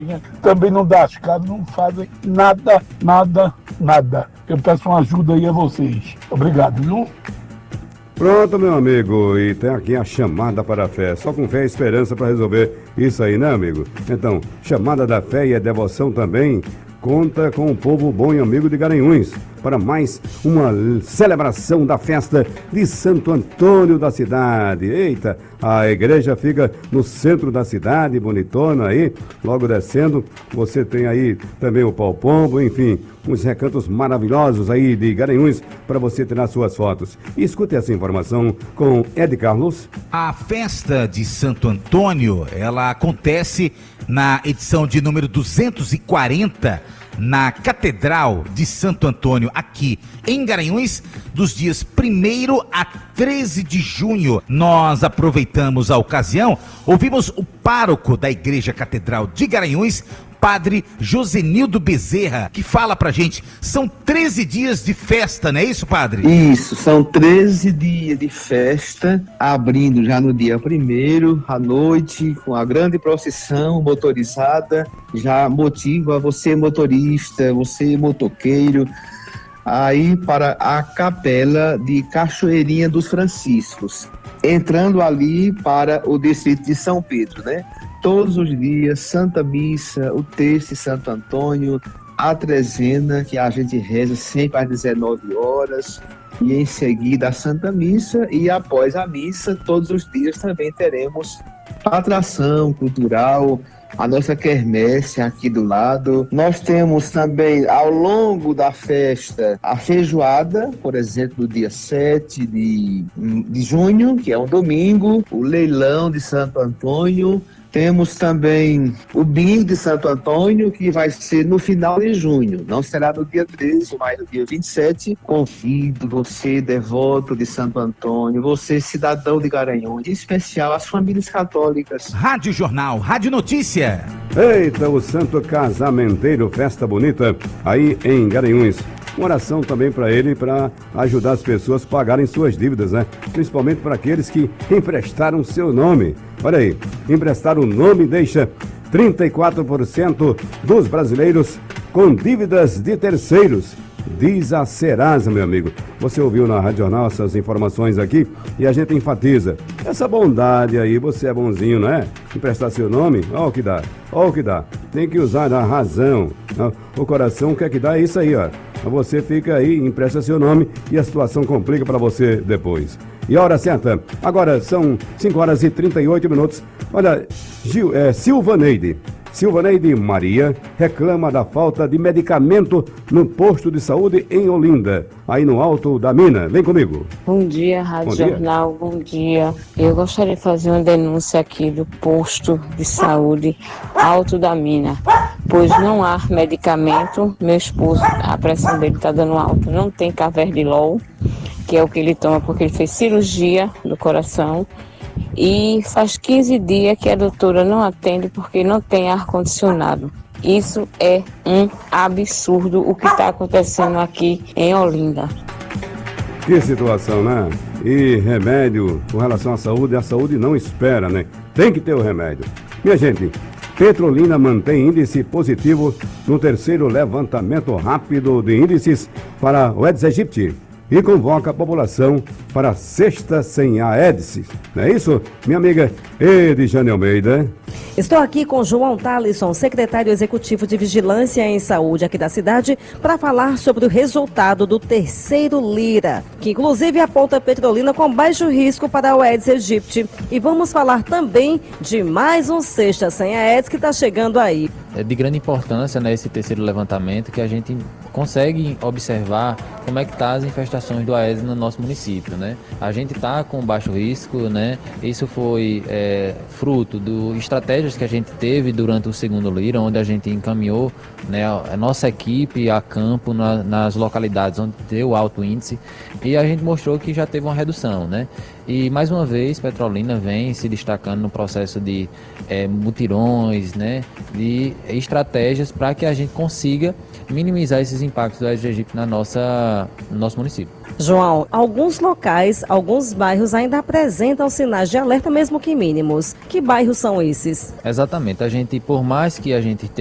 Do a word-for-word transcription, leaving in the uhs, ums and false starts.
também não dá, os caras não fazem nada, nada, nada. Eu peço uma ajuda aí a vocês. Obrigado, viu? Pronto, meu amigo, e tem aqui a chamada para a fé. Só com fé e esperança para resolver isso aí, né, amigo? Então, chamada da fé e a devoção também conta com o povo bom e amigo de Garanhuns para mais uma celebração da festa de Santo Antônio da cidade. Eita, a igreja fica no centro da cidade, bonitona aí, logo descendo, você tem aí também o Pau Pombo, enfim, uns recantos maravilhosos aí de Garanhuns para você tirar suas fotos. E escute essa informação com Ed Carlos. A festa de Santo Antônio, ela acontece na edição de número duzentos e quarenta, na Catedral de Santo Antônio, aqui em Garanhuns, dos dias primeiro a treze de junho. Nós aproveitamos a ocasião, ouvimos o pároco da Igreja Catedral de Garanhuns, Padre Josenildo Bezerra, que fala pra gente. São treze dias de festa, não é isso, padre? Isso, são treze dias de festa, abrindo já no dia primeiro, à noite, com a grande procissão motorizada. Já motiva você, motorista, você, motoqueiro, aí para a capela de Cachoeirinha dos Franciscos, entrando ali para o distrito de São Pedro, né? Todos os dias, Santa Missa, o texto de Santo Antônio, a trezena, que a gente reza sempre às dezenove horas, e em seguida a Santa Missa, e após a missa, todos os dias também teremos atração cultural, a nossa quermesse aqui do lado. Nós temos também, ao longo da festa, a feijoada, por exemplo, no dia sete de, de junho, que é um domingo, o leilão de Santo Antônio. Temos também o bingo de Santo Antônio, que vai ser no final de junho. Não será no dia treze, mas no dia vinte e sete. Convido você, devoto de Santo Antônio, você, cidadão de Garanhuns, em especial as famílias católicas. Rádio Jornal, Rádio Notícia. Eita, o Santo Casamenteiro, festa bonita aí em Garanhuns. Uma oração também para ele, para ajudar as pessoas a pagarem suas dívidas, né? Principalmente para aqueles que emprestaram seu nome. Olha aí, emprestar o nome deixa trinta e quatro por cento dos brasileiros com dívidas de terceiros. Diz a Serasa, meu amigo. Você ouviu na Rádio Jornal essas informações aqui e a gente enfatiza essa bondade aí. Você é bonzinho, não é? Emprestar seu nome, olha o que dá, olha o que dá. Tem que usar a razão. O coração quer que dá é isso aí, ó. Você fica aí, empresta seu nome e a situação complica para você depois. E a hora certa, agora são cinco horas e trinta e oito minutos. Olha, Gil, é, Silvaneide. Silvaneide Maria reclama da falta de medicamento no posto de saúde em Olinda, aí no Alto da Mina. Vem comigo. Bom dia, Rádio Bom dia. Jornal, bom dia. Eu gostaria de fazer uma denúncia aqui do posto de saúde Alto da Mina, pois não há medicamento. Meu esposo, a pressão dele está dando alta, não tem Caverdilol, que é o que ele toma porque ele fez cirurgia do coração. E faz quinze dias que a doutora não atende porque não tem ar-condicionado. Isso é um absurdo o que está acontecendo aqui em Olinda. Que situação, né? E remédio com relação à saúde, a saúde não espera, né? Tem que ter o remédio. Minha gente, Petrolina mantém índice positivo no terceiro levantamento rápido de índices para o Aedes aegypti e convoca a população para a sexta sem Aedes. Não é isso, minha amiga Edjane Almeida? Estou aqui com João Talisson, secretário executivo de Vigilância em Saúde aqui da cidade, para falar sobre o resultado do terceiro Lira, que inclusive aponta a Petrolina com baixo risco para o Aedes aegypti. E vamos falar também de mais um sexta sem Aedes que está chegando aí. É de grande importância, né, esse terceiro levantamento, que a gente consegue observar como é que está as infestações do Aedes no nosso município, né? A gente está com baixo risco, né? Isso foi é, fruto de estratégias que a gente teve durante o segundo Lira, onde a gente encaminhou, né, a nossa equipe a campo na, nas localidades onde deu alto índice, e a gente mostrou que já teve uma redução, né? E mais uma vez Petrolina vem se destacando no processo de é, mutirões, né, de estratégias para que a gente consiga minimizar esses impactos do Aedes aegypti na nossa, no nosso município. João, alguns locais, alguns bairros ainda apresentam sinais de alerta, mesmo que mínimos. Que bairros são esses? Exatamente. A gente, por mais que a gente